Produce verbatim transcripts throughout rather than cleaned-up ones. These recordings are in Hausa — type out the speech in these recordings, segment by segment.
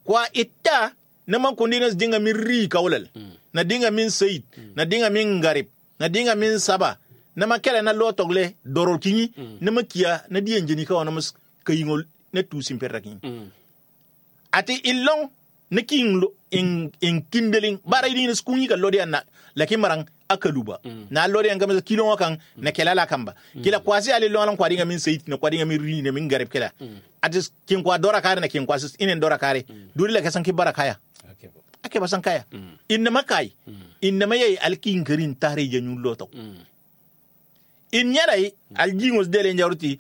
kwa itta na man kundinas dinga min ri kaulal na dinga min sayid na dinga min garib na dinga min saba na makela na lotogle dorol kinyi na makia na diyan jeni ka wana mas kayingol na tusim perrakin ati illong na king in in kindeling bara idi na skunyi ka lodi anna lakin marang akaluba na lodi an gamasa kilo wakan na kelala kamba kila kwasi ali lolan kwa dinga min sayid na kwa dinga min ri na min garib kila ati kin kwa dora kare na kin kwa sis inen dora kare duri la kasan ki barakaya ake basan kaya inna makai inna mayai alkin karin tare janyu loto in yarai aljingos dele njaruti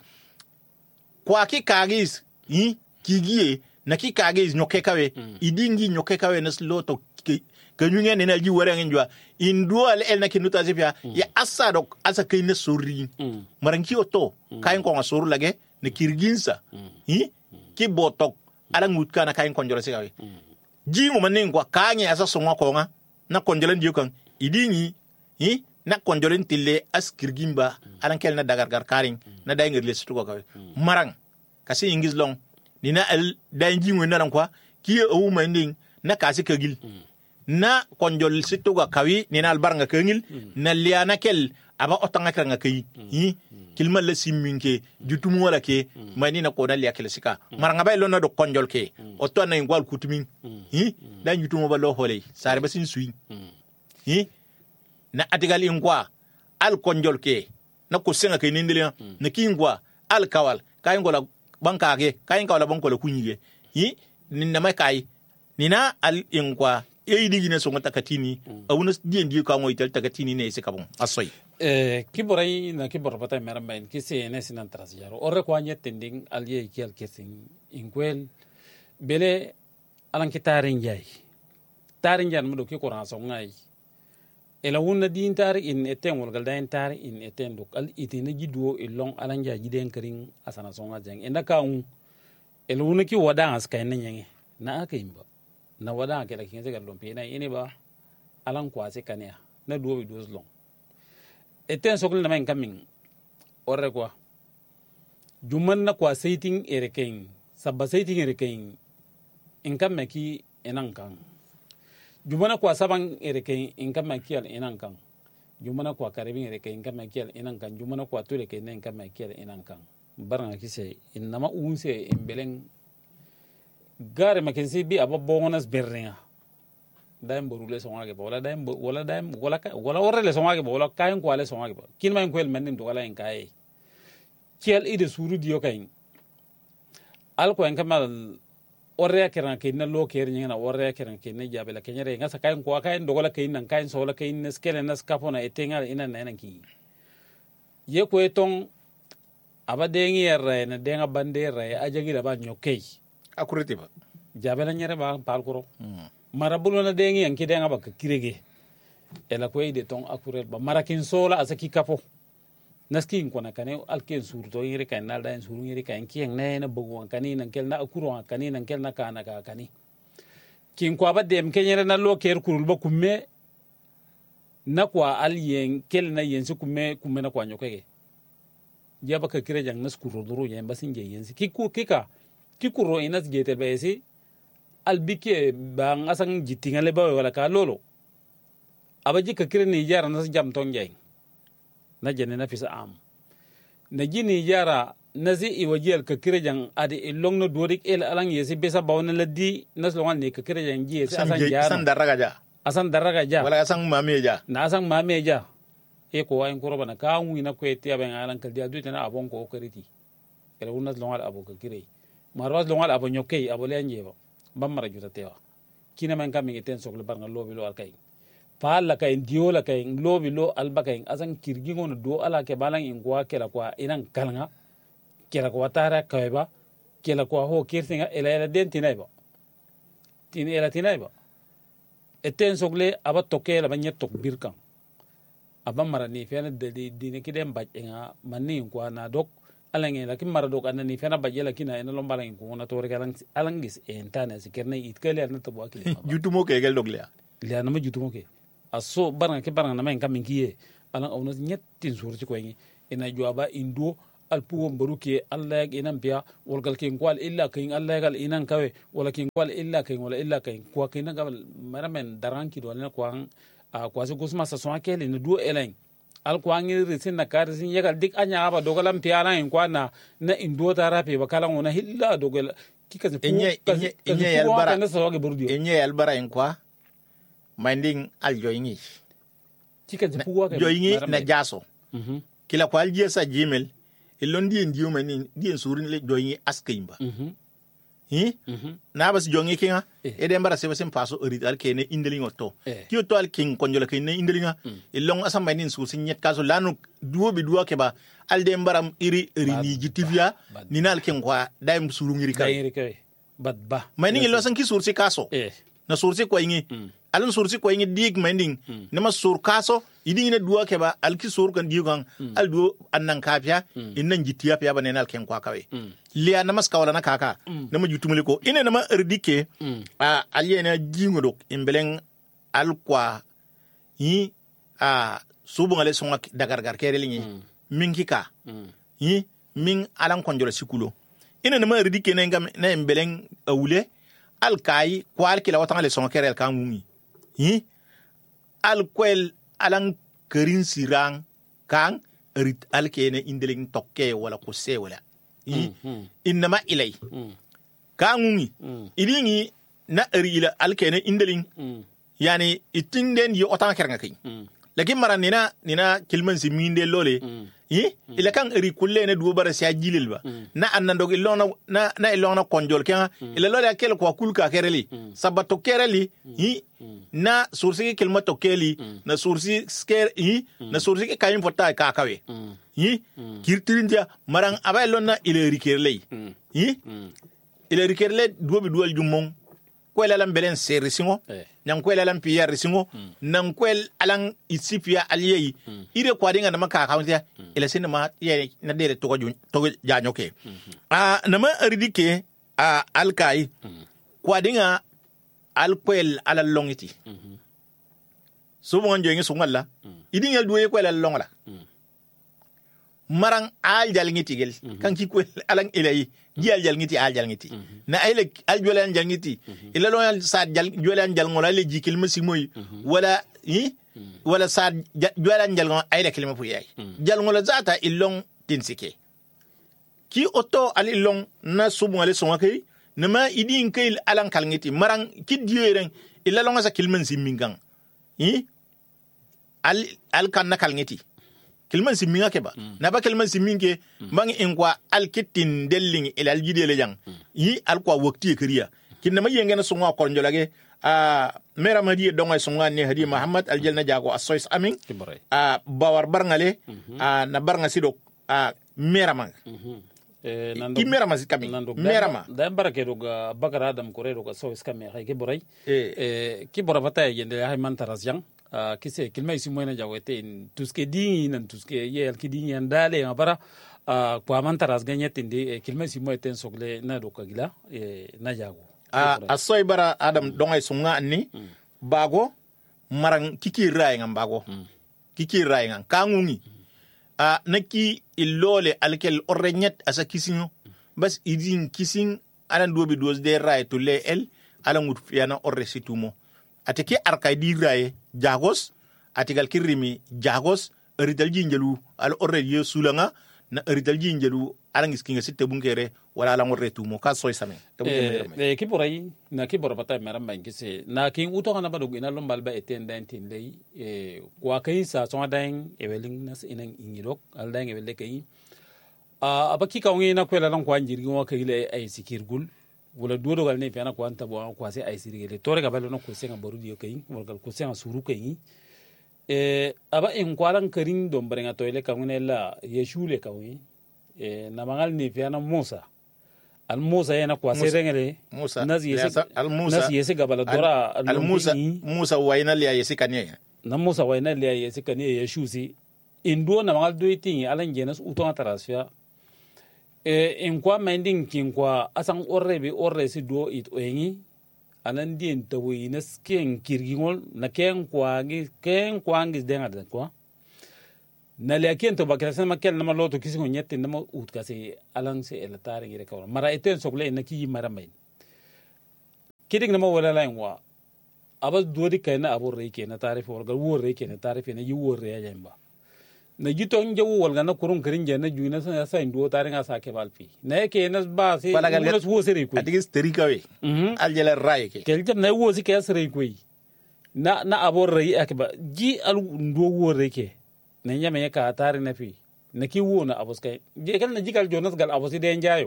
kwa ki kagis yi kigie na ki kagis nyoke kawe idingi nyoke kawe nas loto kanyunga ne na ji wara ngjwa in dual el na kinuta zipya ya asadok asa kai na sori maranki oto kain ko ngasoro lage ne kirginsa yi ki botok ala ngutka na kain konjoro sikawe jingo manen kwa kanye asa songa konga na konjolen diukan idingi yi na konjolen tille as kirgimba alan kel na dagar karing na day ngir lesu ko kawe marang kasi ingis long dina al day jingo na kwa ki o manding na kasi kagil na konjol situ ga kawi ni na albar nga kengil na liana kel aba otanga kranga kai yi kilma la simminke jutumu wala ke mani na ko na liya kel sika maranga bay lona do konjol ke otto na ngwal kutumin yi da jutumu ba lo hole sare ba sin suyi yi na atigal ingwa al konjol ke na ko senga ke nindele na kingwa al kawal kay ngola banka ke kay ngawala banko la kunyige yi ni na mai kai ni na al ingwa e digi ne songa takatini awuna dien di ka ngoy tel takatini ne se kabon asoy eh kiboray na kibor bata meramba en kise ne sinan trasjaro orre ko anyet tending alye kel kesin ingwel bele alan kitarin jay tarin jan mudo ki qur'an so ngai ela wonna din tar in eten wol gal dain tar in eten dok al itine jidwo ilong alan ja jiden karin asana so ngajeng enda ka un ela wonna ki wada askay ne nyenge na akimba na wada ke da kinse gallon pe na ini ba alan kwase kania na duwo dos long eten sokol na men kamin orre kwa juman na kwa saiting ereken sabba saiting ereken in kam maki enan kan jumana kwa saban ereken in kam maki al enan kan jumana kwa karibin ereken in kam maki al enan kan jumana kwa tole ke in kam maki al enan kan baranga kise inama unse embelen gare makensi bi ababo ngonas berrenga daim borule songa ke wala daim wala daim wala wala orele songa ke wala kayen ko ale songa ke kin man ko el menim to wala en kay kiel ide suru dio kayin al ko en kamal orre keran ke na lo ker nyina orre keran ke ne jabela kenyere ngasa kayen ko kayen do wala kayin nan kayen so wala kayin nes kele nas kapona etenga ina nan ki ye ko etong abadengi erre na denga bandere ajagi da ba nyokei akurete ba jabela nyere ba palkuro marabulo na dengi yanki denga ba kirege ela ko ide ton akuret ba marakin sola asaki kapo naski ko na kane alken surto yire kan na dan suru yire kan kien ne na bugu kani nan kel na akuro kani nan kel na kana ka kani kin ko ba dem kenyere na lo ker kurul ba kumme na kwa alien kel na yensi kumme kumme na kwa nyokege jaba ka kirejang naskuro duru yen basin je yensi kiku kika kikuro inas gete besi albike ba ngasan jitingale ba wala ka lolo abaji ka kire ni jara nas jam ton jay na jene na fisa am na jini jara nazi iwajel ka kire jang ade ilong no dorik el alang yesi besa bawna laddi nas longal ne ka kire jang ji asan jara asan daraga ja asan daraga ja wala asan mame ja na asan mame ja e ko wayin ko bana ka wi na ko etiya ben alan kal dia dutena abon ko kariti kala unas longal abo ka kire marwas longal abo nyokey abo lenje ba bamara juta tewa kina man kam ngi ten sokle bar nga lobi lo alkay pala kay diola kay lobi lo albakay asan kirgi ngono do ala ke balang ingwa kela kwa inan kalnga kela kwa tara kayba kela kwa ho kirtinga ela ela dentinay ba tin ela tinay ba eten sokle aba tokela ba nyetok birkan aba mara ni fena de di ne kidem bajinga manni kwa na dok alange la kim marado kana ni fena bajela kina ena lombala ngi na tore kalang alangis entana sikerne itkele na to bakile jutumo ke gel dogle le na ma jutumo ke aso baranga ke baranga na men kam ngiye alang awna nyetin sur ci ko ngi ina joaba indo alpuwo baruke Allah ya inan biya walgal kin kwal illa kin Allah ya gal inan kawe wala kin kwal illa kin wala illa kin kwa kin ga maramen daranki do ne kwa a kwa su gusma sa son akele ne du elen al kwa ngi risin na kar sin yagal dik anya aba dogalam piala in kwa na na indo ta rape bakala ngona hilla dogal kika se inye inye inye yalbara inye yalbara in kwa minding al joyingi kika se puwa ka joyingi na jaso mhm kila kwa alje sa gmail ilon di ndiyo mani di surin le joyingi askimba mhm hi mhm na bas jongi kinga Eh. e dem bara se basim paso orit al kene indeling otto Eh. ki to al king konjola kene indelinga ilong asam manin su sin nyet kaso lanu duo bi duo ke ba al dem baram iri iri ni jitivia bad. ni nal king kwa daim suru ngiri ka dayri kawe bad ba manin ilo san ki sursi kaso eh na sursi ko ingi alun sursi ko ingi dig mending nema sur kaso idi ne duo ke ba al ki sur kan diugan al duo annan kafia innan jitiya pya ba ne nal king kwa kawe liya namas kawala na kaka nama jutumule ko ine nama erdike a aliena jingodok imbeleng alkwa yi a subungale songa dagargar kerelingi minkika yi min alan konjora sikulo ine nama erdike na ngam na imbeleng awule alkai kwal kila watanga le songa kerel kangungi yi alkwel alan kerin sirang kang erit alkene indeling tokke wala kuse wala yi innama ilay kangungi idingi na erila alkene indeling yani itinden yi otanga keranga kai lakin mara nina nina kilman si minde lole yi ila kan eri kulle ne duo bara sia jilil ba na annando ilona na na ilona konjol kenga ila lole akel ko kulka kereli sabato kereli yi na sursi kilma to keli na sursi sker yi na sursi kayin fota ka kawe yi kirtirindia marang aba ilona ile rikerlei yi ile rikerle duo bi dual jumong kwela lam belen serisingo eh nan kwela lam piya risingo nan kwel alang isipia aliyei ire kwadinga na maka kauntia ila sinema ye na dere to ju to janyoke a nama ridike a alkai kwadinga alkwel ala longiti so mo njengi so ngalla idinga duwe kwela longla marang al jalngiti gel kan ki kwel alang ilayi jal jalngiti al jalngiti na ayle al jolan jalngiti ila lo sa jal jolan jal ngola le jikil masimoy wala yi wala sa jolan jal ngola ayle kilma fu yayi jal ngola zata ilong tinsike ki auto al ilong na subu ngale songa kay nama idin kay alang kalngiti marang ki dieren ila lo sa kilman simingang yi al al kan na kalngiti kilman siminga keba na ba kilman siminge mangi ingwa alkitin delling ila aljide le jang yi alkwa wakti kriya kinna mayenga na sunga kornjolage a mera madi donga sunga ne hadi muhammad aljalna jago asois amin a bawar barngale a na barnga sidok a mera mang eh nando ki mera mazi kami mera ma da barake do ga bagara adam kore do ga so iskame hay ke boray eh eh ki bora bata yende hay man taras jang Uh, kise kilma isi moina jawete in tuske dingi nan tuske ye al kidingi andale ngabara uh, kwa mantaras ganye tindi eh, kilma isi moite sogle na do kagila eh, na jago a asoy bara adam donga sunga ni mm. bago marang kiki ray ngam bago mm. kiki ray ngam kangungi mm. a naki illole alkel orrenyet asa kisinyo mm. bas idin kising alan dobi dos de ray to le el alan wut fiana orre situmo ateke arkay di ray jagos atigal kirimi jagos rital jinjelu al orre ye sulanga na rital jinjelu alangis kinga sitte bunkere wala la ngorre tumo ka soy same eh eh ki boray na ki bor bata meram ban kise na kin uto kana badu ina lombal ba eten dan tin lay eh kwa kai sa so dan e weling nas inan ingirok al dan e welle kai a abaki ka ngi na kwela lan kwa njirgi wa kai le ay sikirgul wala duodo gal ne piana ko anta bo ko ase ay sirigele tore ga balo no ko senga boru dio kai wala gal ko senga suru kai eh aba en kwaran karin don barenga toile ka ngune la yeshule ka wi eh na mangal ne piana musa al musa yana ko ase rengele musa nazi yese al musa nazi yese ga balo dora al musa musa wayna liya yese kanye na musa wayna liya yese kanye yeshusi indo na mangal do itin alan genas uton atarasya eh en kwa mending kin kwa asan orre be orre si do it oyengi anan dien to wi na sken kirgingol na ken kwa gi ken kwa ngi denga de kwa na le akien to bakela sama kel na maloto kisi ko nyette na ma ut ka se alang se el tare ngire ka mara eten sokle na ki mara mai kidik na ma wala la wa aba dodi kayna abo reke na tarif wal ga wo reke na tarif na yi wo re ya jamba na jito nje wo wal ga na kurun kirin je na juina sa sa ndo tare nga sa ke balpi na ke na ba se na wo sere ko adigis terika we al jela ray ke kel jam na wo si ke sere ko na na abo re ak ba ji al ndo wo reke na nyame ka tare na fi na ki wo na abos kay je kal na jikal jonas gal abos de njayo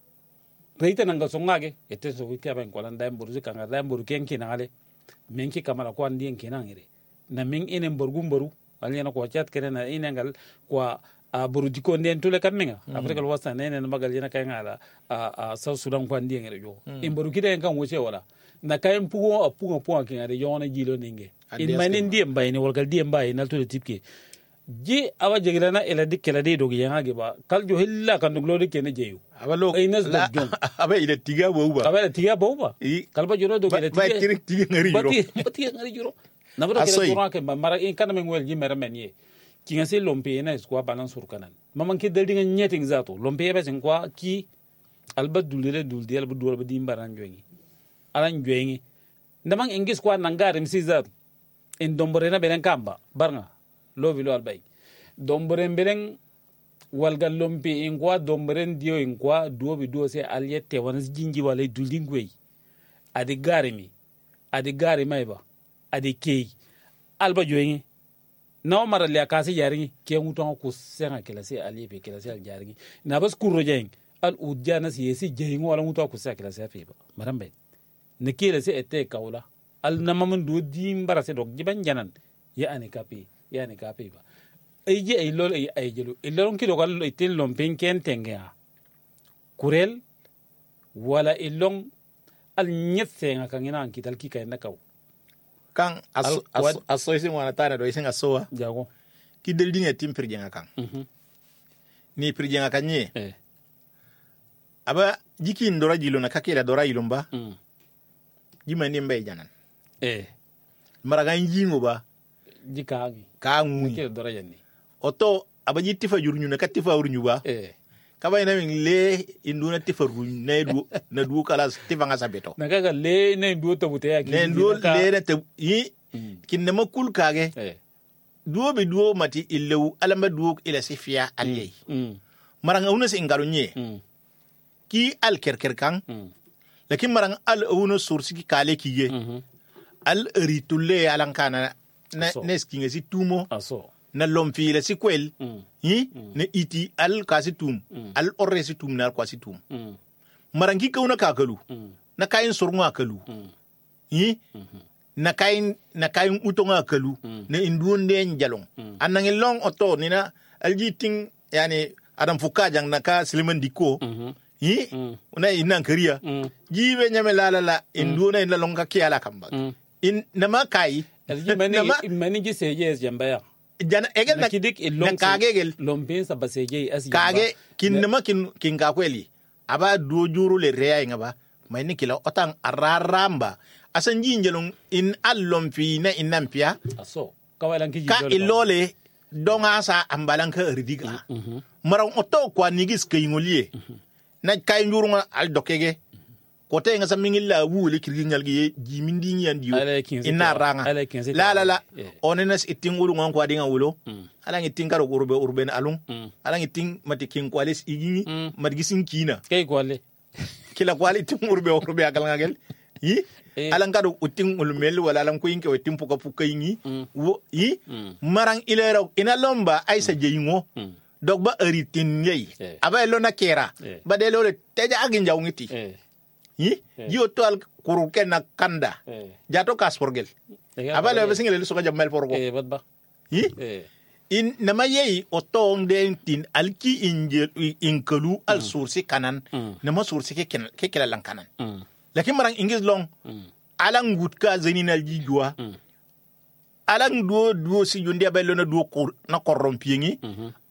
reita nanga songage ete so wika ben ko lan dai mburu ka nga dai mburu ken kinale min ki kamala ko andi en kinangire na min enen borgu mboru alena ko chat kene na inengal ko a buru diko nden tule kaminga afrika wasa nene na magal yana kay ngala a south sudan ko andi ngere jo in boru kide en kan woche wala na kay pugo a pugo pugo kin ade yona jilo ninge in manin diem bayni wal gal diem bay na tule tipke ji awa jegilana ela dikkela de dogi yanga giba kal jo hilla kan duglo de kene jeyu aba lo la aba ida tiga boba aba ida tiga boba kalba juro do kele tiga ba tiga ngari juro ba tiga ngari juro na bro kele juro ke mara in kana men wel ji mera men ye ki ngase lompe na skwa banan sur kanan maman ki daldi nga nyeting zato lompe be sen kwa ki alba dulile duldi alba dul ba dimbaran joyi alan joyi ndamang engis kwa nangare msi zato en dombore na benen kamba barnga lovi lo albay dombore mbelen walgal lompi in kwa dombren dio in kwa duobi duo se alyette wana jinji wala duldingwe adi garimi adi gari maiba adi kei alba joyi na mara le akasi yari ke muton ku senga kila se alibe kila se aljari na bas kurro jeng al udjana si yesi jeng wala muton ku se kila se feba marambe ne kila se ete kaula al namamun do dimbara se dok jiban janan ya ani kapi yani ka pe ba ay je ay lol ay ay jelo ilon ki dogal itin lom pinken tenga kurel wala ilon al nyetse nga kan ina ki tal ki kay nakaw kan aso aso isi wana tane do isi nga soa jago ki del dinga tim pirjenga kan ni pirjenga kan ni eh aba jiki ndora jilo na kakela dora ilomba jima ni mbay janan eh maraga njingo ba jikaagi ka ngui ke dora yanni oto abaji tifa jurnyu na katifa urnyu ba eh kaba ina min le induna tifa run na du na du kala tifa nga sabeto na kaga le ne du to bute ya ki ne du le na te yi kinne makul kage eh duo be duo mati illew alamba duo ila sifia alay maranga una se ngaro nye ki al kerker kan lakin maranga al una source ki kale kiye al ritulle alankana na neski ngesi tumo aso na lomfi la sikwel yi na iti al kasitum al orre situm na kwasitum marangi kauna kakalu na kayin surunga kalu yi na kayin na kayin utonga kalu na induonde njalong anangi long oto nina aljiting yani adam fukajang na ka sliman diko yi una inan kariya jibe nyame la la la induona ina longa kiala kamba in nama kai mani mani ji seje jambaya jana egel na kidik ilong kagegel lompin sa baseje as kage kin nama kin kin ka kweli aba do juru le reya ngaba mai ni kila otang araramba asan jinjelong in allom fi na inampia aso kawalan ki ka ilole donga sa ambalan ka ridiga marang oto kwa nigis kayingolie na kay njurunga al dokege kote nga sa mingilla wuli kirgingal gi jimindi nyandi ina ranga la la la onenas iting ulu ngon kwa dinga wulo ala ngi tingaro urbe urbe na alung ala ngi ting mati king kwalis igi madgisin kina kay kwale kila kwali ting urbe urbe akal ngagel yi ala ngado uting ulmel wala lan ko yinke wetim puka puka yingi wo yi marang ilero ina lomba aisa jeyingo dogba eritin yei aba elona kera badelo le teja agin jawngiti yi yo tol kuruke na kanda jato kasporgel abale besingel so ga mel porgo eh badba yi in nama yei otong den tin alki injel inkalu al source kanan nama source ke ke kala lan kanan lakin marang ingis long alang gutka zeninal jijwa alang duo duo si junde abelo na duo na korrompiengi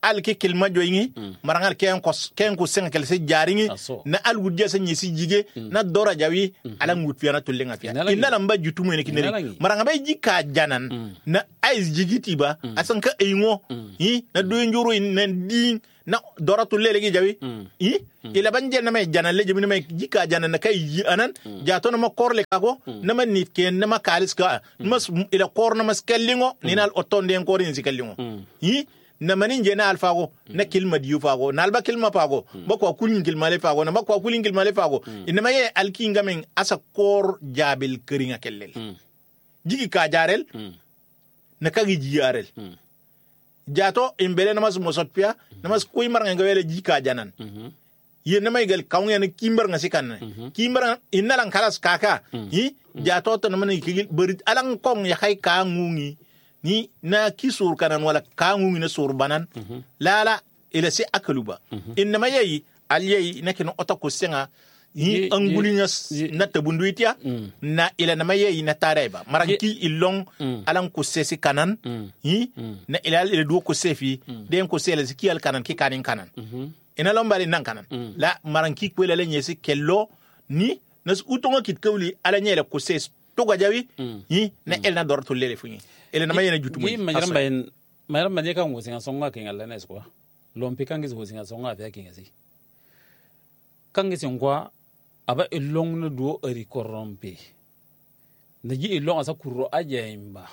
al ke kilma joyingi marangal ken ko ken ko sen kel se jaringi na al wudja se nyisi jige na dora jawi ala ngut fiana to lenga fiya inna lamba jutumu ne kinere maranga bay jika janan na ais jigiti ba asan ka eyingo yi na do njuro na din na dora to lele gi jawi yi ila banje na may janan leje mi may jika janan na kay yi anan jato na ma korle kago na ma nit ken na ma kalis ka mas ila kor na mas kellingo ninal otonde en korin sikellingo yi na manin je na alfago na kilma diyu fago na alba kilma fago bakwa kulin kilma le fago na bakwa kulin kilma le fago ina maye alkinga men asa kor jabil keringa kellel jigi ka jarel na kagi jiarel jato imbele na mas mosotpia na mas kuy mar nga wele jika janan ye na may gal kawnga na kimbar nga sikan kimbar inna lang kalas kaka yi jato to na man kigil berit alang kong ya kay ka ngungi ni na kisur kanan wala kangu ni sur banan mm -hmm. lala ila si akaluba mm -hmm. inma yayi aliyai nakino otako senga ni angulinya na tabunduitia mm. na ila na mayayi na tareba maranki ilong mm. alan ko sesi kanan mm. hi mm. na ila ila do ko sefi mm. den ko sele ki al kanan ki kanin kanan mm -hmm. ina lombari nan kanan mm. la maranki ko ila lenyesi kello ni nas utonga kit kawli ala nyele ko ses to gajawi mm. hi na mm. el na dorto lele funyi ele na mayena jutumu gi majaram bayen majaram manje kan wosinga songa kinga la nesko lompi kangi wosinga songa afya kinga si kangi singwa aba ilong na duo eri korompe naji ilong asa kuro ajaimba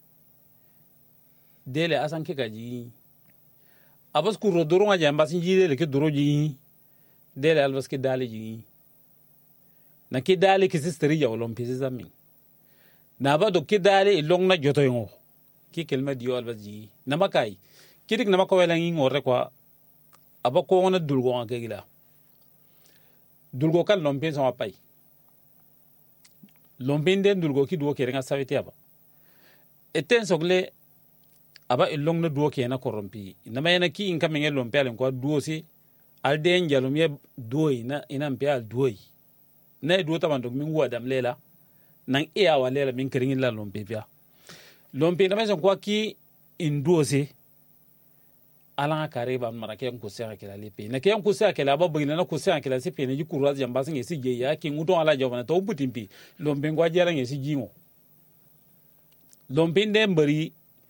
dele asan ke gaji abas kuro doro ajaimba sin jidele ke doro ji dele albas ke dale ji na ke dale ke sisteri ya olompi zamin na ba do ke dale ilong na joto yo ki kelma dio albas ji na makai kidik na makawela ngi ngore kwa aba ko na dulgo ke gila dulgo kan lompe sama pai lompe den dulgo ki duo kerenga saviti aba eten sogle aba ilong na duo kena korompi na mayena ki inka menge lompe alen ko duo si alden jalum ye duo ina ina mpe al duo na duo tabando min wadam lela nan iya wa lela min keringin la lompe pia lompe na mayson ko ki induo si ala kare ba mara ke ko sera ke la lepe na ke ko sera ke la ba bugina na ko sera ke la sepe ne jikuru az jamba singe si je ya ke nguton ala jobana to butimpi lombe ngwa jera nge si jingo lombe ndem bari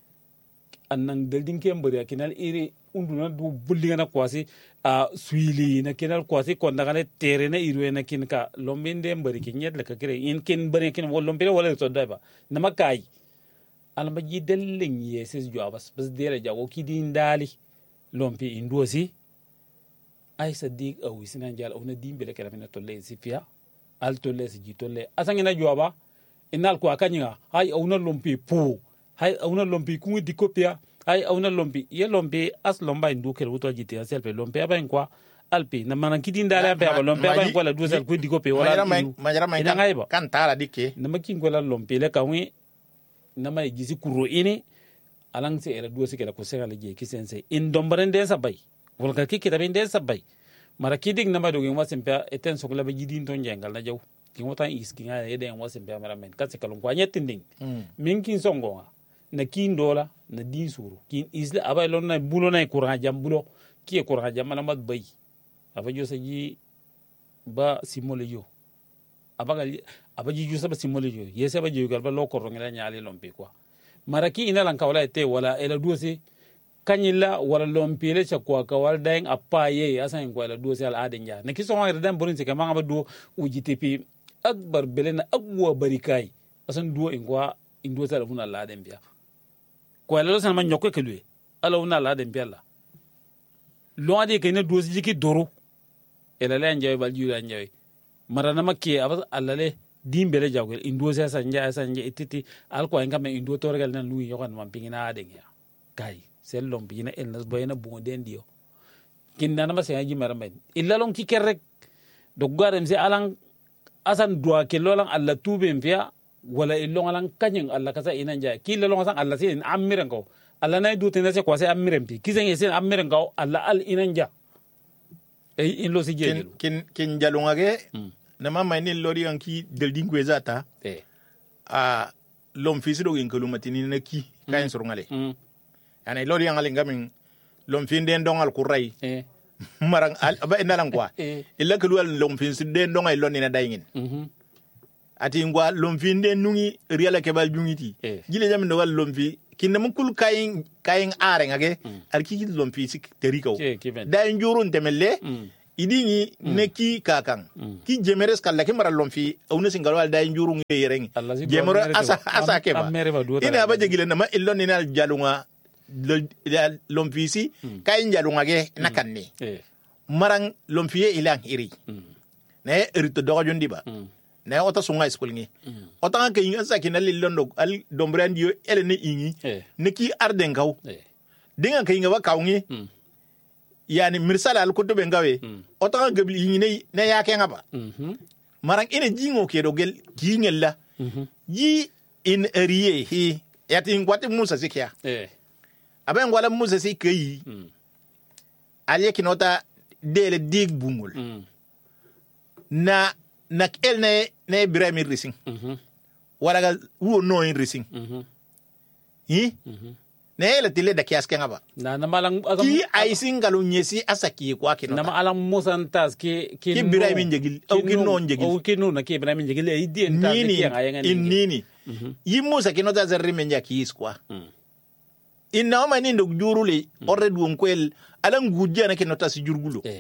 annan deldin ke mbari akinal iri unduna du bullinga na kwasi a suili na kinal kwasi ko daga ne tere na irwe na kinka lombe ndem bari ke nyet la ka kire in kin bari kin wol lombe wala to daiba na makai alma ji dallin yeses jo abas bas dere jago kidin dali lompi indosi ay sadiq aw sinan jal aw na dimbele kala mina tolle sifia al tolle si tolle asangina joba inal ko akanyinga hay aw na lompi pu hay aw na lompi ku di kopia hay aw na lompi ye lompi as lomba indu kel wuto jiti asel pe lompi aba kwa alpi na manan kidin dala pe aba lompi aba kwa la dusel ku di kopia wala majara mai kan tala dikke na makin ko la lompi le kawi na mai gisi kuro ini alang se era duo se kala ko se kala je kisense in dombaren den sabai volga ki kitabin den sabai mara kidig na madu ngwa sempa eten sokla be jidin ton jengal na jaw ki ngota iski nga ede ngwa sempa mara men katse kalon kwa nyetinding mm. min kin songo na kin dola na din suru kin isla aba lon na bulo na kuran jam bulo ki kuran jam na mad bay aba jo se ji ba simole yo aba gal aba ji jo sa ba simole yo yese ba jo gal ba lo korro ngala nyaali lompe kwa maraki ina lan kawla te wala ela duosi kanyilla wala lompile cha kwa kawal daing apaye asan ko ela duosi al adinja ne kiso ngare dan burin se kama ba do ujitipi akbar belena agwa barikai asan duo ingwa ingwa sa funa la den biya ko ela san man nyokko kelwe ala una la den biya la lo ade kayna duosi jiki doro ela la njaay bal jula njaay marana makke abas alale dimbele jagwel indo sa sanja sanja ititi alko en kam indo torgal nan lui yokan man pingina aden ya kai sel lom bina el nas boyna bu den dio kinna na ma se aji maramay illa lon ki kerrek do garem se alang asan doa ke lolang alla tube mfia wala illong alang kanyen alla kasa ina nja ki lolong asan alla se amiren ko alla nay du tena se ko se amiren pi kisen yesen amiren ko alla al ina nja e in lo si je kin kin jalungage mm. na mama ni lori anki del dingwe zata eh a lom fisido in kolumati ni na ki kayen mm. surngale mm. ana lori angale ngamin lom fin den dongal kurai eh marang al ba inalan kwa eh illa kulwal lom fin sin den dongal lon ina dayngin mhm ati ngwa lom fin den nungi riala ke bal jungiti Eh. jile jam do wal lom fi kinna mun kul kayin kayin are ngage alki lom fi sik teriko ke kiben da njurun temelle mm idini neki kakang ki jemeres kala ke mara lom fi awna singalwal da njurun yereng Allah si jemero ba- asa asa ke ba am- am mere ba duwata ina la- ba jegile na ma illon ni nal jalunga lo- lom fi si kayin jalunga ge nakanni eh marang lom fi ilang iri mm ne irito dogo jondi ba mm na ota sunga school ngi ota ka yin sa kinal londo al dombran dio ele ne ingi eh ne ki arden kaw eh dinga ka yinga ba kawngi mm yani mirsala al kutube ngawe ota ka gabli yingi ne ne ya ke ngaba mhm marang ina jingo ke do gel jingella mhm yi in ariye hi yati ngwati musa sikya eh aben ngwala musa sikyi mm aliye kinota dele dig bungul mm na na el ne ne Ibrahim rising mhm wala ga wo no in rising mhm hi ne ele tile da kias kenga ba na na malang agam ki ay singalu nyesi asaki kwa na kinota ma alang musan tas ke ki Ibrahim njegil au ki no njegil o ki no na ke Ibrahim njegil e di en tas nini ke ngayenga in nini yi musa kinota zarri menja ki kwa mm inna o mani ndok jurule orre duon kwel alan gudja na kinota si jurgulo eh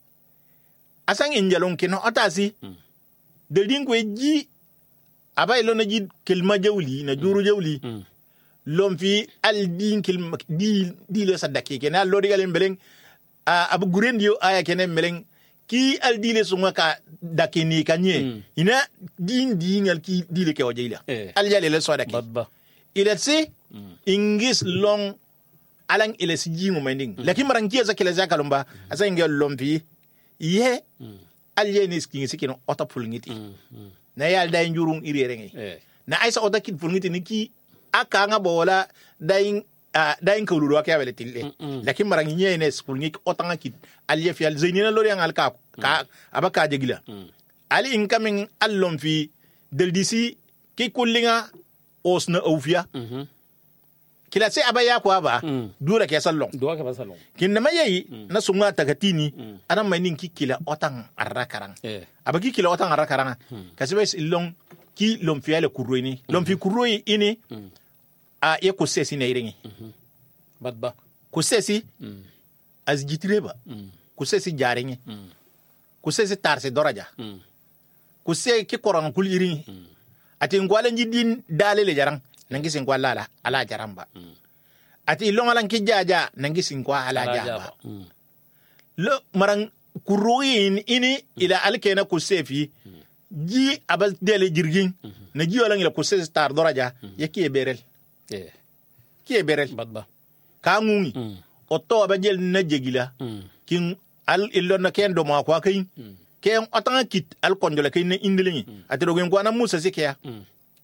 asang injalon kino otasi de lingwe ji abay lo na ji kelma jawli na juru jawli mm lom fi al din kelma di di le sadaki kena lo digal mbeleng a abu guren dio aya kene mbeleng ki al di le sunga ka dakini kanye ina din dingal ki di le ke wajila Eh. al yale le sadaki badba ila si ingis long alang ila si jingu mending lakin marang kiya zakila zakalumba asa ingel lom fi ye al yene skingi sikino ota pulngiti mm mm na yal day njurung irerengi eh na aisa ota kit pulngiti niki aka nga bola dayin uh, dayin kawlulu akya wele tille lakin marang nye ne spulngi ota nga kit al ye fi al zainina lori ang al ka ka abaka jegila ali incoming allom fi del disi ki kullinga osna ofia mhm kila se abaya ko aba Mm. dura ke sallon do ka basalon kinna mayi na sunga tagatini anan mai nin kikila otan arrakarang eh aba kikila otan arrakarang kasibes illong ki lom fiale kurroini lom fi kurroi ini a ye ko sesi ne iringi badba ko sesi mm az jitreba mm ko sesi jaringi mm ko sesi tarse doraja mm ko se ki koran kul iringi ati ngwala jidin dalele jarang nangi sin kwala ala ala jaramba ati ilong alang ki jaja nangi sin kwa ala jaba mm lo marang kuroyin ini ila alkena ku sefi ji abal dele jirgin na ji wala ngila ku se star doraja ya ki berel eh ki berel badba ka ngungi mm o to ba jel na jegila mm kin al illo na ken do ma kwa kai ken otanga kit al konjola kai na indilingi ati dogen kwa na musa sikya mm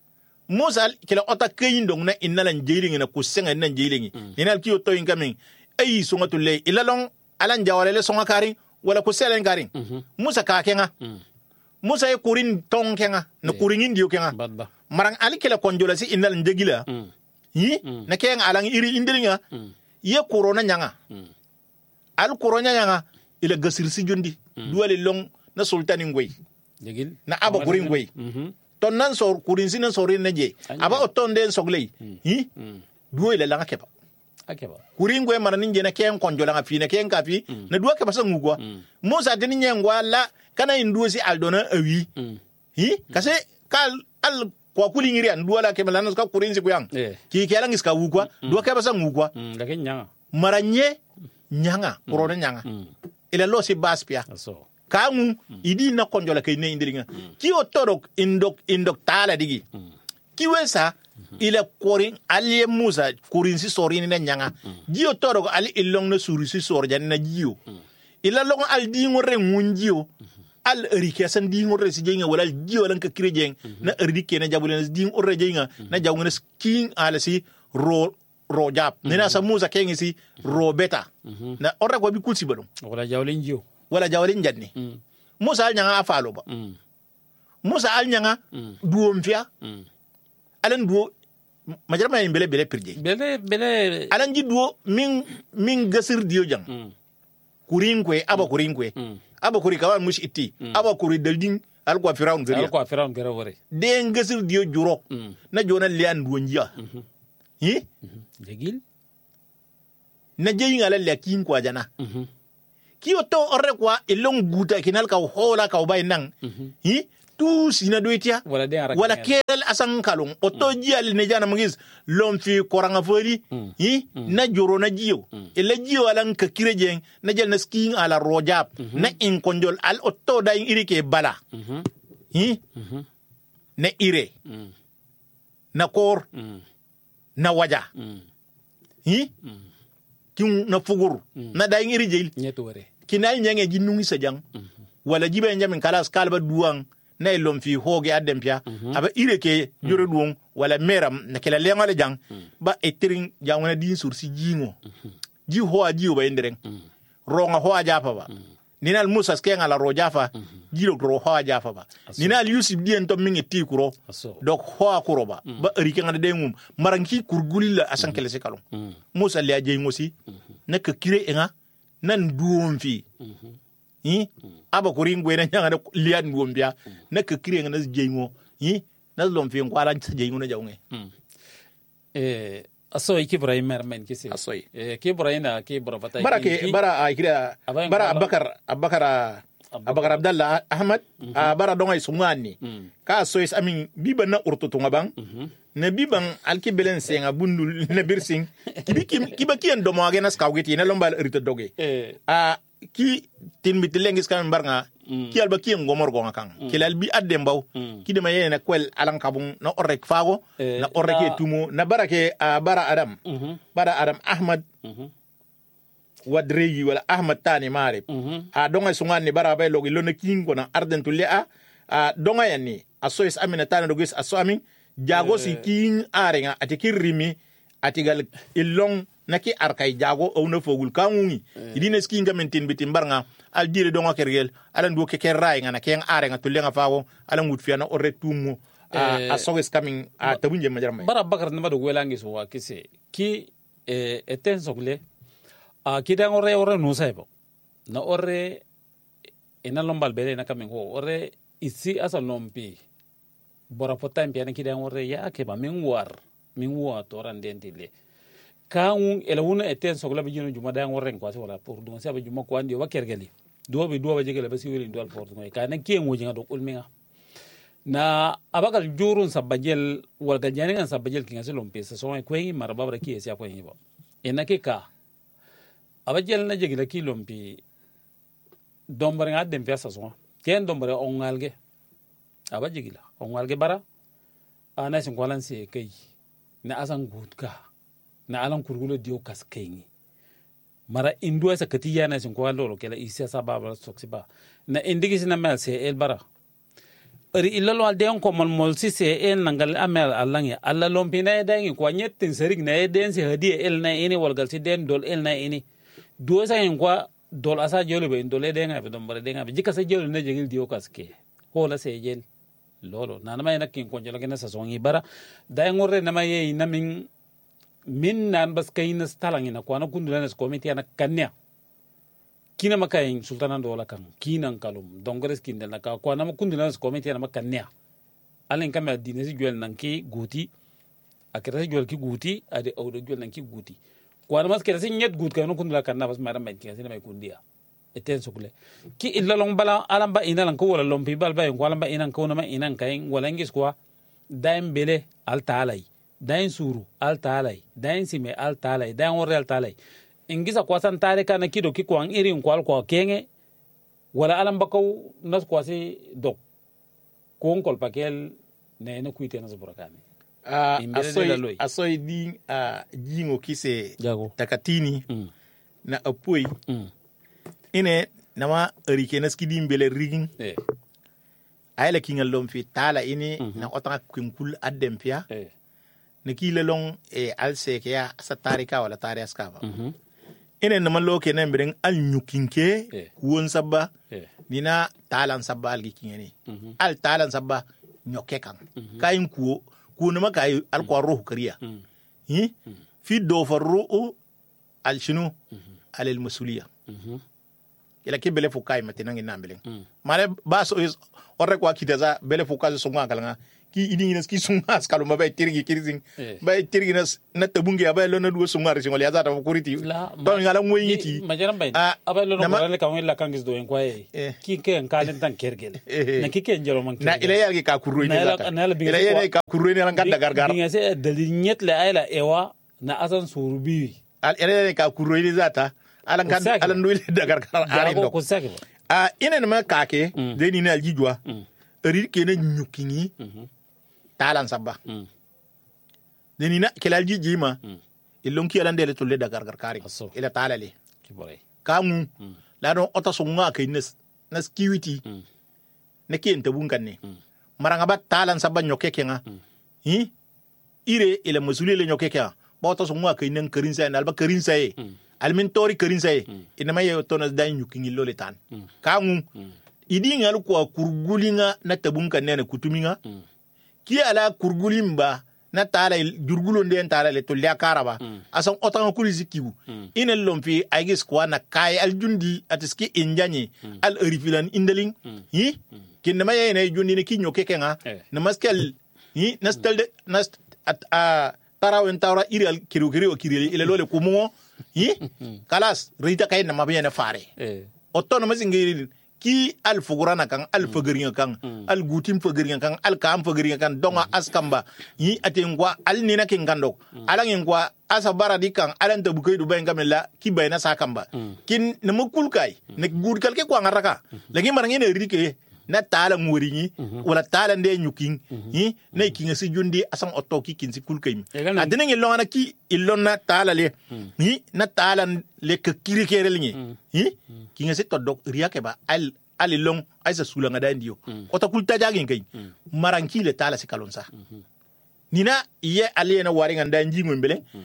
musa kila ota kai ndong na inalan jeilingi na ku senga na jeilingi inal ki o to inkamin ay sunga tulle ilalong alan jawale le songa kari wala ku selen kari musa ka kenga mm musa ye kurin tong kenga na kurin indio kenga badba marang ali kila konjola si inal njegila mm yi na kenga alang iri indilinga ye corona nyanga mm al corona nyanga ila gasir si jondi duwale long na sultani ngwey degil na aba kurin ngwey mhm ton nan sor kurin sin sorin na je aba oton den sogley yi mm duwe la langa kepa akeba kurin ngwey marani nje na ken konjola nga fi na ken ka fi na duwa kepa sa ngugwa musa tini nyengwa la kana induo si aldona awi mm hi kase kal al kwa kuli ngiri an duwa la kepa lanas ka kurin si kuyang eh ki kela ngiska wugwa duwa kepa sa ngugwa mm lakin nyanga maranye nyanga corona nyanga mm ila lo si baspia so kangu idi na konjola kay ne indilinga ki o torok indok indok tala digi ki wesa ila korin ali musa korin si sorin na nyanga ji o torok ali ilong na suri si sor jan na jiyo ila long al di ngore ngunjiyo al erike san di ngore si jenga wala jiyo lan ka kirejeng na erdike na jabulen di ngore jenga na jawngena king ala si ro ro jap nena sa musa kengi si ro beta na orra ko bi kulsi badum wala jawlen jiyo wala jawlin janni mm musa al nyanga afalo ba mm musa al nyanga mm duom fia mm alen duo majarma yin bele bele pirje bele bele alan jidwo min min gasir diyo jang mm. kurin kwe aba kurin kwe mm. aba kuri kawan mush iti mm. aba kuri dalding al kwa firaun gariya al kwa firaun gara wore de ngasir diyo juro mm. na jona lian duonja mm-hmm. hi mm-hmm. jegil na jeyin ala lakin kwa jana mm-hmm. kiyo to orre kwa ilong guta kinal ka hola ka ubay nang mm-hmm. hi tu sina doitia wala de ara wala kel asan kalon oto mm. jial ne jana mangis lom fi koranga fori mm. hi mm. na joro na jiyo mm. ila jiyo alan ka kirejeng na jel na skiing ala rojab mm-hmm. na in konjol al oto da in irike bala mm-hmm. hi mm-hmm. na ire mm. na kor mm. na waja mm. hi mm. kin na fugur mm. na da in iri jil nyeto wore kinal nyange jinungi sajang mm-hmm. wala jibe njamin kalas kalba duang na ilom fi hoge adem pia mm-hmm. aba ireke jore mm-hmm. duong wala meram na kala lenga le jang mm-hmm. ba etiring jangwana din sursi jingo mm-hmm. ji ho aji ba endereng mm-hmm. ronga ho aja pa ba mm-hmm. ninal musa skenga la rojafa mm-hmm. jiro ro ho aja pa ba ninal yusuf dien to mingi ti kuro Aso. dok ho akuro ba mm-hmm. ba rike ngade dengum maranki kurgulila asankele se kalon mm-hmm. musa le aje ngosi mm-hmm. na ka kire enga nan duom fi mm-hmm. hi aba kurin gwe na nyanga lian ngombia na ka kire na jeymo hi na lom fi ngwala jeymo na jawnge eh aso iki ibrahim mermen kisi aso eh ki ibrahim na ki ibrahim fata bara ke bara akira bara abakar abakar abakar abdallah ahmad bara donga sumani ka so is amin biba na urtutu ngabang na biban alkibelen senga bundul na birsing kibi kiba kian domo agena skawgeti na lombal rito doge a ki tin mitilengis kam barnga mm. ki alba ki ngomor go ngakang mm. kilal bi adde mbaw mm. ki de maye na kwel alan kabung na orek fago eh, na orek na... tumo na barake uh, bara adam mm-hmm. bara adam ahmad mm-hmm. wadreyi wala ahmad tani mare mm-hmm. a donga sungani bara bay logi lona kingo na arden tulle a a donga yani aso is amina tani dogis aso amin jago eh. si kin arenga atikirimi atigal ilong naki arkay jago o na fogul kangungi mm. idina skinga mentin bitin barnga al dire donga kergel alan do ke kerray ngana ken are nga tulle nga fawo alan wut fiana o retumo a a soges coming a tabunje majarma bara bakar namba do welangi so wa kise ki e eten sogle a kidan ore ore no saibo na ore ina lombal bele na kamen ho ore isi asa lompi bora potam piana kidan ore ya ke ba min war min wa to randentile kaun elawuna eten sogla bijino juma da ngorren kwase wala pour don sabe juma ko andi wa kergali do be do ba jegele basi weli ndol pour ngoy ka na kiyen woji ngado ulminga na abagal jurun sabajel wal ganjani kan sabajel kinga selom pesa so ko yi marababra ki esi ko yi ba enake ka abajel na jegele ki lompi dombare ngadde pesa so ken dombare ongalge abajigila ongalge bara ana sin kwalanse kai na asan gutka na alan kurgulo dio kas kengi mara indua sa katiya na sin ko lolo kala isa sababa soksiba na indigi sina mel se el bara ri illalo al den ko mol mol si se el nangal amel allangi alla lompina e dangi ko nyetten serig na e den se hadi el na ini walgal si den dol el na ini do sa en ko dol asa jolo be dol e denga be don bare denga be jika sa jolo na jegil dio kas ke hola se jel lolo na na may nakin ko jolo gena sa songi bara da ngorre na may namin min nan bas kayna stalangi na ko na kundula na komiti na kanya kina makayin sultanan dola kan kinan kalum dongres kindel na ka ko na kundula na komiti na makanya alen kamel dinesi juel nan ki guti akira juel ki guti ade awdo juel nan ki guti ko na mas kera sin nyet gut kan kundula kan na bas maram ben kina sin may kundia eten sukle ki illa long bala alamba ina lan ko wala lompi bal bay ko alamba ina ko na ma ina kayin wala ngis ko daim bele al taalay dain suru al talai dain sime al talai dain wore al talai ingisa kwasan tare kana kido ki kwang irin kwal kwa kenge wala alam bakaw nas kwasi dok ko ngol pakel ne ne kuite nas burakami ah asoy asoy di a jingo kise takatini mm. na apoi mm. ine nama rike nas kidim bele rigin eh ayla kingal lom fi tala ini mm-hmm. na otanga kinkul adem pia eh ne kile long e alse ke ya sa tarika wala tari askaba mm-hmm. ene na malo ke na mbireng al nyukinke eh. won sabba eh. nina talan sabba al gikingeni mm-hmm. al talan sabba nyoke kan mm-hmm. kayin ku kuna maka al kwa ruhu kariya hi fi do farru al shinu al al masuliya ila ke bele fukai matina ngi nambele male baso is orre kwa kitaza bele fukai so ngwa kalanga ki idingi nas ki sunga skalu ma bay tirgi kirizing bay tirgi nas na tabungi abay lo na du sunga ri ngol ya zata ko kuriti don ngala moy yiti majaram bay abay lo no le ka won la kangis do en kwaye ki ke en kalen tan kergel na ki ke njero man na ila yalgi ka kurro ni zata ila yene ka kurro ni lan gadda gargar binga se dalil nyet le ayla ewa na asan surubi al ila yene ka kurro ni zata alan kan alan do le da gargar ari do a ina ma kake de ni na aljijwa ri ke na nyukingi talan sabba mm. deni na kelal jiji ma mm. ilon ki alan dele tulle da gargar kari ila talale kibore kamu mm. la don ota sunga kai nes nas kiwiti mm. ne ki entabun kanne mm. maranga ba talan sabba nyoke kenga mm. hi ire ila musuli le nyoke kenga ba ota sunga kai nan karin sai alba karin sai mm. almin tori karin sai mm. ina mai to nas dan yukin lole tan mm. kamu mm. idi ngal ko kurgulinga na tabun kanne na kutuminga mm. ki ala kurgulimba na tala jurgulo nden tala le to liya karaba mm. asan otan kuli zikibu mm. inel lomfi aigis kwa na kai aljundi atiski injanye mm. al rifilan indeling mm. hi mm. kin ma yene jundi ne kinyo kekenga eh. na maskel hi nastel de nas at a tarawen tawra irial kiru kiru kirili ile lole kumo hi kalas rita kay na mabiyene fare eh. oton masingiri ki al fugurana kan al fugurinya kan mm. al gutim fugurinya kan al kam fugurinya kan donga askamba yi atengwa al nina kin gando mm. alang ngwa asa baradi kan alan ta bukai du bayin gamela ki bayna sakamba mm. kin na mukul kai mm. ne gud kalke ko ngaraka mm. lagi marang ene rike na tala ngurinyi mm -hmm. wala tala nde nyuking mm -hmm. yi ne kinga si jundi asang otoki kin si kulkai adene ngi lona ki ilona tala le mm. yi na tala le ke kiri kerel ni mm. yi mm. kinga si todok riya ke ba al ali long aisa sula ngada ndio mm. ota kulta jagin kai mm. maranki le tala si kalonsa mm -hmm. nina iye ali na wari nganda njingo mbele mm.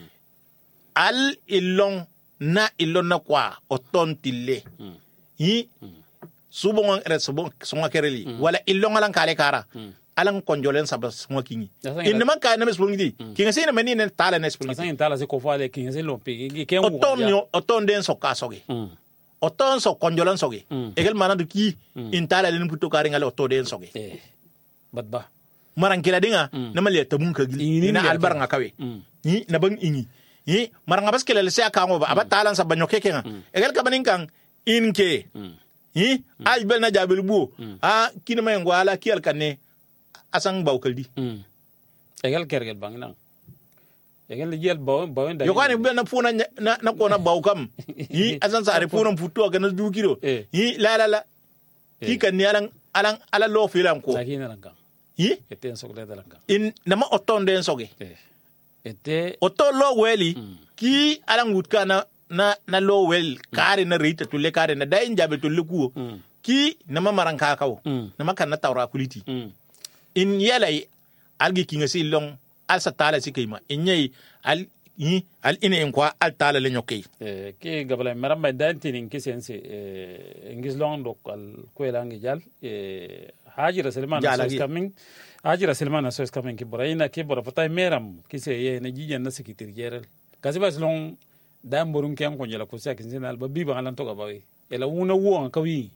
al ilong na ilona kwa oton tille mm. yi mm. subon ere subon songa kereli mm. wala ilong alan kale kara mm. alan konjolen sabas songa kingi inma ka na mesbungi mm. kinga sina mani ne tala ne spulgi asan tala se ko fale kinga se lompi ki ken oton yo oton den so kasoge mm. oton so konjolan soge mm. egel manadu ki mm. intala len puto kare ngale oton den soge eh badba maran kila dinga mm. na mali tabun ka gili ina albar nga kawe mm. ni na bang ingi ni maranga baskela le se aka ngo ba abatalan sa banyo kekenga mm. egel ka banin kan inke mm. hi mm. ay bel na jabel bu mm. a kina may ngwala kiyal kanne asang bawkaldi mm. egel kergel bang nang egel jel baw baw nda yo kwani bel na funa na na ko na bawkam hi asan sa are funa futu ga na du kilo eh. hi la la la ki kan ni alang alang ala lo filam ko sakina lang hi eten sokle da lang in nama oton den soge eh ete oton lo weli mm. ki alang wutka na na na lo wel kare na rita tulle kare na dai njabe tulle ku mm. ki nama maranka kawo mm. nama kan na tawra kuliti mm. in yalai algi kinga si long al sa tala si kayma in yai al yi al ine en kwa al tala le nyokay eh ki gabala maramba dantin ki sense eh ngis long dok al kwela ngi jal eh hajira selman so is coming hajira selman so is coming ki borayna ki bora patay meram ki se ye na jijen na sekitir jeral kasi bas long dan borun ken ko jela ko sa kin sinal ba bi ba lan to ga bawi ela wuna wuon kawi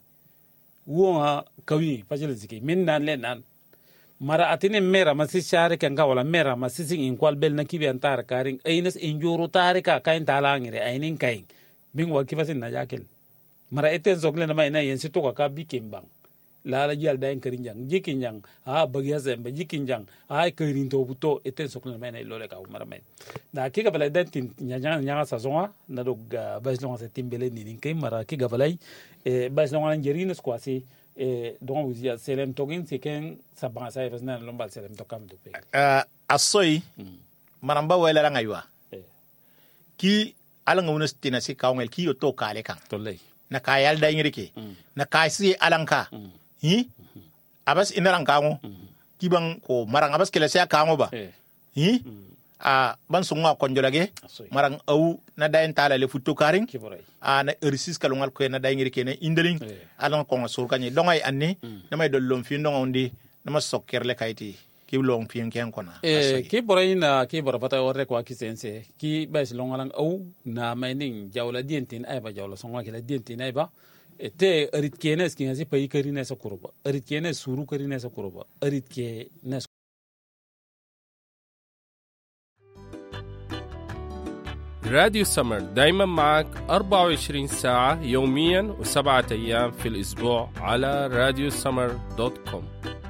wuon kawi fajel ziki min nan len nan mara atine mera masi share ken ga wala mera masi sin in kwal bel na kibi antar karing aynes injuru tarika kain talangire aynin kain bin wa kifasin na jakel mara eten zogle na mai na yen situ ka bi kimbang la la jal dain karin jang jikin jang ha bagya zembe jikin jang ha karin to buto eten zogle na mai na lole ka mara mai da kiga bala dentin nyanya nyanga sa zonga na dog baslon sa timbele ni nin kay mara kiga balai e baslon an jerinos kwasi e donc vous ya selem togin c'est ken sa ban sa resna lombal selem tokam do pe uh, asoy mm. maramba wala nga ywa eh. ki alanga unas tina si kawngel ki yo to kale kan to lay na kayal da ngirike mm. na kasi alanka mm. hi mm-hmm. abas inaran kango mm-hmm. ki bang ko marang abas kila sia kango ba eh. hi mm. a ban sunga konjolage marang au na dain tala le futu karing a na ersis kalungal ko na dain ngirike na indeling eh. alan ko sur kanye dongay anni mm. na may dollom fi ndonga undi na ma sokker le kayti ki long pian ken kona eh ki boray na ki bor pata orre ko ki sense ki bes longalang au na mining jawla dientin ay ba jawla songa ki la dientin ay ba te arit kenes ki ngasi pay karine sa kuruba arit kenes suru karine sa kuruba arit ke nes راديو سمر دايما معك أربعة وعشرين ساعة يوميا وسبعة أيام في الأسبوع على راديو سمر دوت كوم.